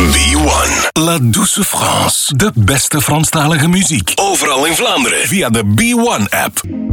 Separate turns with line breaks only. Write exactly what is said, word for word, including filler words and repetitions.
B one. La Douce France. De beste Franstalige muziek. Overal in Vlaanderen. Via de B one app.